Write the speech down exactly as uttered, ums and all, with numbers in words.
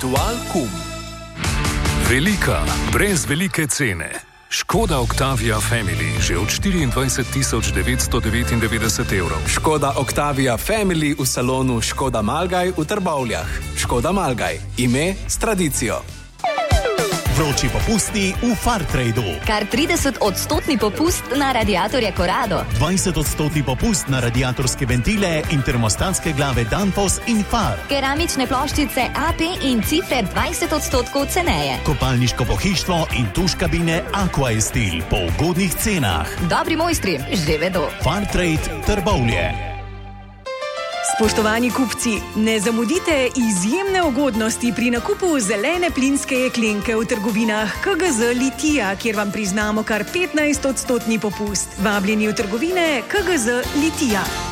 Aktualkum. Velika, brez velike cene. Škoda Octavia Family že od štiriindvajset tisoč devetsto devetindevetdeset evrov. Škoda Octavia Family v salonu Škoda Malgaj v Trbovljah. Škoda Malgaj. Ime s tradicijo. Vroči popusti v Fartradu. Kar trideset odstotni popust na radiatorje Corrado. dvajset odstotni popust na radiatorske ventile in termostatske glave Danfoss in Far. Keramične ploščice A P in cifre dvajset odstotkov ceneje. Kopalniško pohištvo in tuš kabine Aquaestil po ugodnih cenah. Dobri mojstri že vedo. Fartrade Trbovlje. Spoštovani kupci, ne zamudite izjemne ugodnosti pri nakupu zelene plinske jeklenke v trgovinah K G Z Litija, kjer vam priznamo kar petnajst odstotni popust. Vabljeni v trgovine K G Z Litija.